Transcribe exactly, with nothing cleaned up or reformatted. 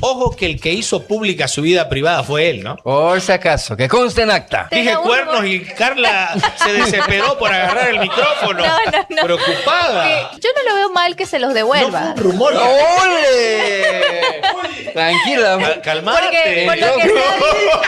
Ojo que el que hizo pública su vida privada fue él, ¿no? Por si acaso, que conste en acta. Dije Tenga un cuernos rumor. y Carla se desesperó por agarrar el micrófono. No, no, no. Preocupada. Que yo no lo veo mal que se los No devuelva. fue un rumor. ¡Ole! Tranquila. Cal- Calmate. Porque por lo que se ha